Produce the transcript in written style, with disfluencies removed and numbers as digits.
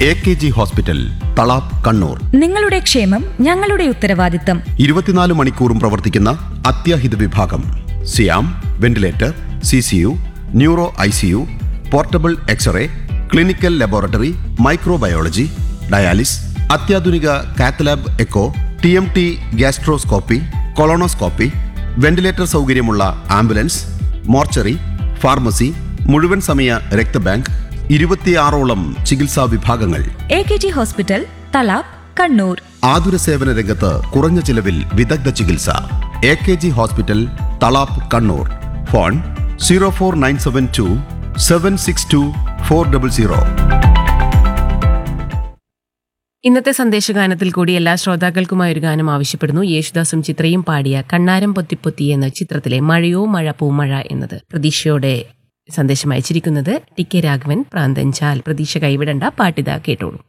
AKG hospital, Thalap, Kannur. നിങ്ങളുടെ ക്ഷേമം ഞങ്ങളുടെ ഉത്തരവാദിത്തം. 24 മണിക്കൂറും പ്രവർത്തിക്കുന്ന അത്യാഹിത വിഭാഗം. സിയാം, ventilator, CCU, neuro ICU, portable x-ray, clinical laboratory, microbiology, dialysis, അത്യാധുനിക cath lab echo, TMT gastroscopy, colonoscopy, ventilator സൗകര്യമുള്ള ആംബുലൻസ്, മോർച്ചറി, ഫാർമസി, മുഴുവൻ സമയ രക്തബാങ്ക്, 26ഓളം ചികിത്സാ വിഭാഗങ്ങൾ. AKG hospital, Thalap, Kannur. ആതുര സേവന രംഗത്ത് കുറഞ്ഞ ചിലവിൽ വിദഗ്ധ ചികിത്സ. AKG hospital, Thalap, Kannur. Phone 04972 762 400. ഇന്നത്തെ സന്ദേശഗാനത്തിൽ കൂടി എല്ലാ ശ്രോതാക്കൾക്കുമായി ഒരു ഗാനം ആവശ്യപ്പെടുന്നു. യേശുദാസും ചിത്രയും പാടിയ കണ്ണാരം പൊത്തിപ്പൊത്തി എന്ന ചിത്രത്തിലെ മഴയോ മഴ പൂമഴ എന്നത്. പ്രതീക്ഷയോടെ സന്ദേശം അയച്ചിരിക്കുന്നത് TK രാഘവൻ, പ്രാന്തൻചാൽ. പ്രതീക്ഷ കൈവിടണ്ട, പാട്ടിത കേട്ടോളൂ.